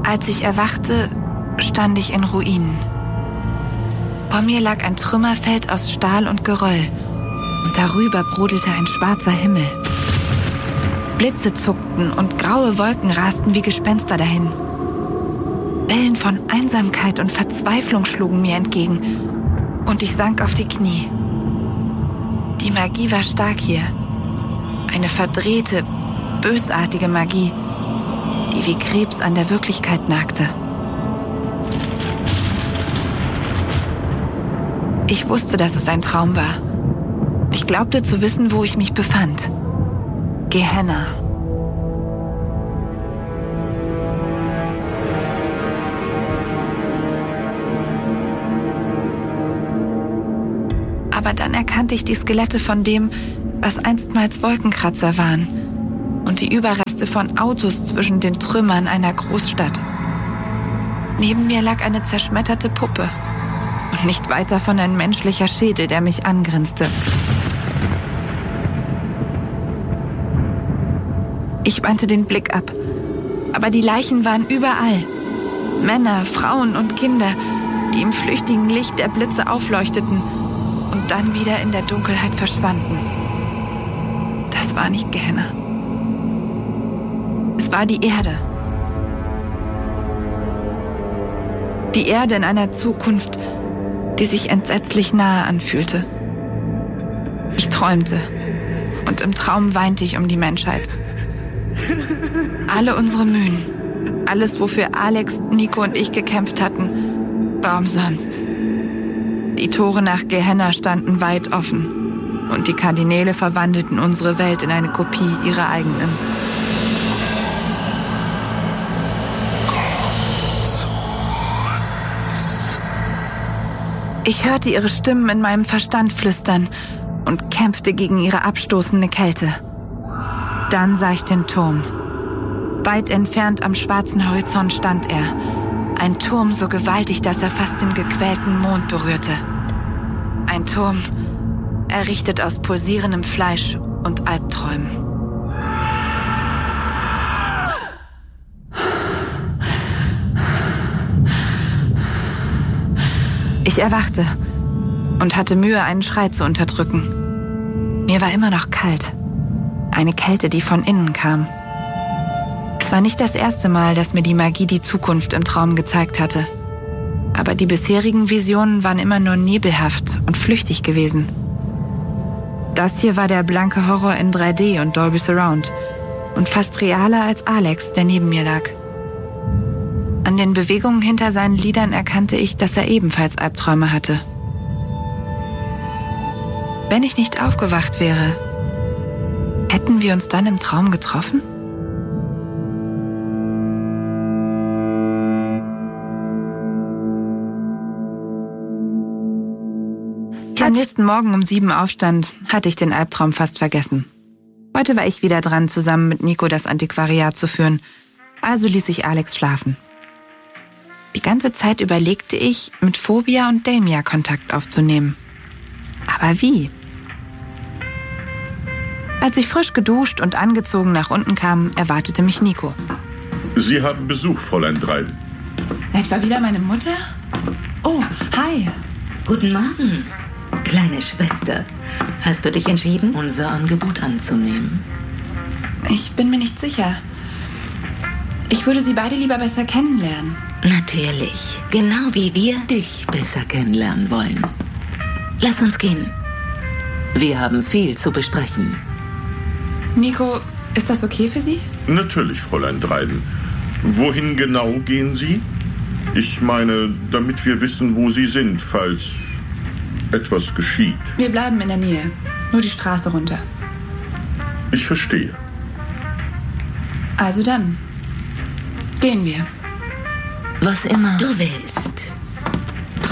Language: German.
Als ich erwachte, stand ich in Ruinen. Vor mir lag ein Trümmerfeld aus Stahl und Geröll und darüber brodelte ein schwarzer Himmel. Blitze zuckten und graue Wolken rasten wie Gespenster dahin. Wellen von Einsamkeit und Verzweiflung schlugen mir entgegen und ich sank auf die Knie. Die Magie war stark hier. Eine verdrehte, bösartige Magie, die wie Krebs an der Wirklichkeit nagte. Ich wusste, dass es ein Traum war. Ich glaubte zu wissen, wo ich mich befand. Gehenna. Aber dann erkannte ich die Skelette von dem, was einstmals Wolkenkratzer waren und die Überreste von Autos zwischen den Trümmern einer Großstadt. Neben mir lag eine zerschmetterte Puppe und nicht weit davon ein menschlicher Schädel, der mich angrinste. Ich wandte den Blick ab, aber die Leichen waren überall. Männer, Frauen und Kinder, die im flüchtigen Licht der Blitze aufleuchteten und dann wieder in der Dunkelheit verschwanden. Das war nicht Gehenna. Es war die Erde. Die Erde in einer Zukunft, die sich entsetzlich nahe anfühlte. Ich träumte und im Traum weinte ich um die Menschheit. Alle unsere Mühen, alles, wofür Alex, Nico und ich gekämpft hatten, war umsonst. Die Tore nach Gehenna standen weit offen und die Kardinäle verwandelten unsere Welt in eine Kopie ihrer eigenen. Ich hörte ihre Stimmen in meinem Verstand flüstern und kämpfte gegen ihre abstoßende Kälte. Dann sah ich den Turm. Weit entfernt am schwarzen Horizont stand er. Ein Turm so gewaltig, dass er fast den gequälten Mond berührte. Ein Turm, errichtet aus pulsierendem Fleisch und Albträumen. Ich erwachte und hatte Mühe, einen Schrei zu unterdrücken. Mir war immer noch kalt. Eine Kälte, die von innen kam. Es war nicht das erste Mal, dass mir die Magie die Zukunft im Traum gezeigt hatte. Aber die bisherigen Visionen waren immer nur nebelhaft und flüchtig gewesen. Das hier war der blanke Horror in 3D und Dolby Surround und fast realer als Alex, der neben mir lag. An den Bewegungen hinter seinen Lidern erkannte ich, dass er ebenfalls Albträume hatte. Wenn ich nicht aufgewacht wäre, hätten wir uns dann im Traum getroffen? Als ich am nächsten Morgen um 7 aufstand, hatte ich den Albtraum fast vergessen. Heute war ich wieder dran, zusammen mit Nico das Antiquariat zu führen, also ließ ich Alex schlafen. Die ganze Zeit überlegte ich, mit Phobia und Damia Kontakt aufzunehmen. Aber wie? Als ich frisch geduscht und angezogen nach unten kam, erwartete mich Nico. Sie haben Besuch, Fräulein Dreiden. Etwa wieder meine Mutter? Oh, hi. Guten Morgen, kleine Schwester. Hast du dich entschieden, unser Angebot anzunehmen? Ich bin mir nicht sicher. Ich würde Sie beide lieber besser kennenlernen. Natürlich, genau wie wir dich besser kennenlernen wollen. Lass uns gehen. Wir haben viel zu besprechen. Nico, ist das okay für Sie? Natürlich, Fräulein Dreiden. Wohin genau gehen Sie? Ich meine, damit wir wissen, wo Sie sind, falls etwas geschieht. Wir bleiben in der Nähe. Nur die Straße runter. Ich verstehe. Also dann, gehen wir. Was immer du willst.